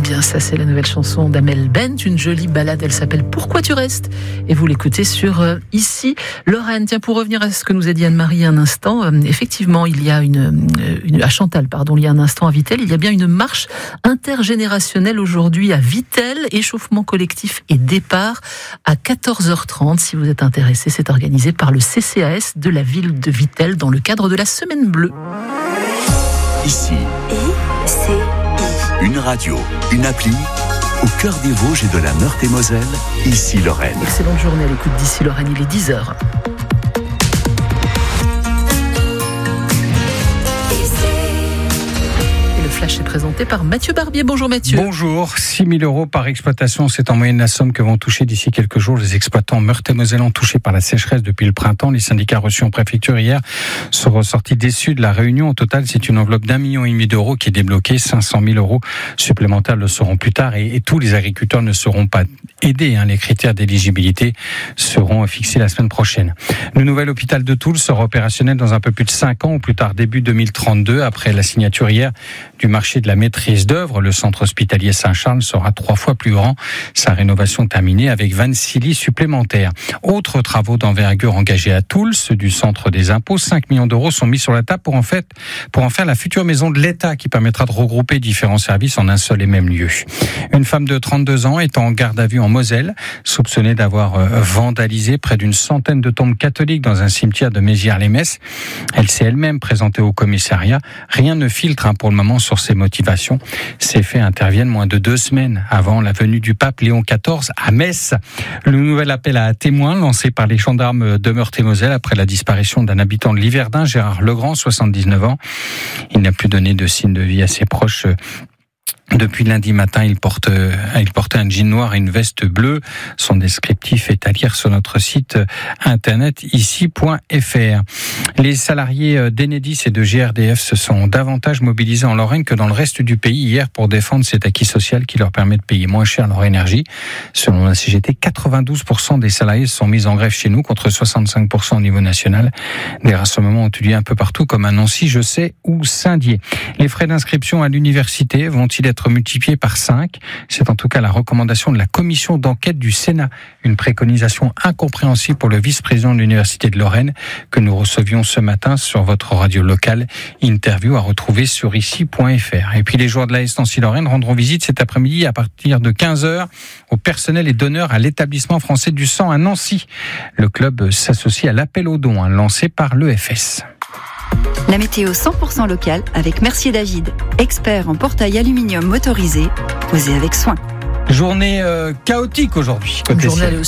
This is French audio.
bien, ça c'est la nouvelle chanson d'Amel Bent, une jolie balade, elle s'appelle Pourquoi tu restes, et vous l'écoutez sur Ici Lorraine. Tiens, pour revenir à ce que nous a dit Anne-Marie un instant, effectivement il y a à Chantal, il y a un instant à Vittel, il y a bien une marche intergénérationnelle aujourd'hui à Vittel, échauffement collectif et départ à 14h30. Si vous êtes intéressé, c'est organisé par le CCAS de la ville de Vittel dans le cadre de la Semaine Bleue. Ici, une radio, une appli, au cœur des Vosges et de la Meurthe-et-Moselle, Ici Lorraine. Excellente journée à l'écoute d'Ici Lorraine, il est 10h. Le flash est présenté par Mathieu Barbier. Bonjour Mathieu. Bonjour. 6 000 € par exploitation, c'est en moyenne la somme que vont toucher d'ici quelques jours les exploitants meurthe-et-mosellans touchés par la sécheresse depuis le printemps. Les syndicats reçus en préfecture hier sont ressortis déçus de la réunion. Au total, c'est une enveloppe d'1,5 million d'euros qui est débloquée. 500 000 € supplémentaires le seront plus tard et tous les agriculteurs ne seront pas aidés. Les critères d'éligibilité seront fixés la semaine prochaine. Le nouvel hôpital de Toul sera opérationnel dans un peu plus de 5 ans, ou plus tard début 2032, après la signature hier du marché de la maîtrise d'œuvre. Le centre hospitalier Saint-Charles sera 3 fois plus grand. Sa rénovation terminée avec 26 lits supplémentaires. Autres travaux d'envergure engagés à Toul, ceux du centre des impôts. 5 millions d'euros sont mis sur la table pour en faire la future maison de l'État qui permettra de regrouper différents services en un seul et même lieu. Une femme de 32 ans est en garde à vue en Moselle, soupçonnée d'avoir vandalisé près d'une centaine de tombes catholiques dans un cimetière de Mézières-les-Messes. Elle s'est elle-même présentée au commissariat. Rien ne filtre pour le moment sur ses motivations. Ces faits interviennent moins de 2 semaines avant la venue du pape Léon XIV à Metz. Le nouvel appel à témoins lancé par les gendarmes de Meurthe-et-Moselle après la disparition d'un habitant de Liverdun, Gérard Legrand, 79 ans. Il n'a plus donné de signe de vie à ses proches. Depuis lundi matin, il portait un jean noir et une veste bleue. Son descriptif est à lire sur notre site internet ici.fr. Les salariés d'Enedis et de GRDF se sont davantage mobilisés en Lorraine que dans le reste du pays hier pour défendre cet acquis social qui leur permet de payer moins cher leur énergie. Selon la CGT, 92% des salariés se sont mis en grève chez nous contre 65% au niveau national. Des rassemblements ont eu lieu un peu partout comme à Nancy, Je sais, ou Saint-Dié. Les frais d'inscription à l'université vont-ils être multiplié par 5. C'est en tout cas la recommandation de la commission d'enquête du Sénat. Une préconisation incompréhensible pour le vice-président de l'Université de Lorraine que nous recevions ce matin sur votre radio locale. Interview à retrouver sur ici.fr. Et puis les joueurs de l'AS Nancy-Lorraine rendront visite cet après-midi à partir de 15h au personnel et donneurs à l'établissement français du sang à Nancy. Le club s'associe à l'appel aux dons lancé par l'EFS. La météo 100% locale avec Mercier David, expert en portail aluminium motorisé, posé avec soin. Journée chaotique aujourd'hui. Une journée